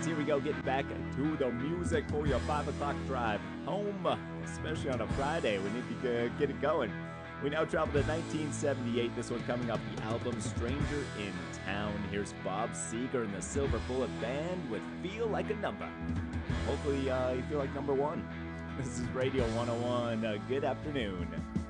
Friends, here we go, getting back to the music for your 5 o'clock drive home, especially on a Friday. We need to get it going. We now travel to 1978, this one coming off the album Stranger in Town. Here's Bob Seger and the Silver Bullet Band with Feel Like a Number. Hopefully you feel like number one. This is Radio 101. Good afternoon.